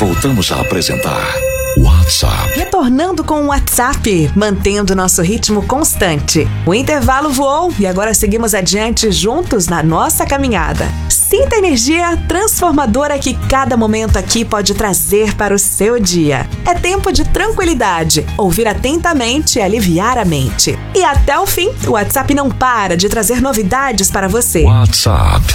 Voltamos a apresentar WhatsApp. Retornando com o WhatsApp, mantendo nosso ritmo constante. O intervalo voou e agora seguimos adiante juntos na nossa caminhada. Sinta a energia transformadora que cada momento aqui pode trazer para o seu dia. É tempo de tranquilidade, ouvir atentamente e aliviar a mente. E até o fim, o WhatsApp não para de trazer novidades para você. WhatsApp.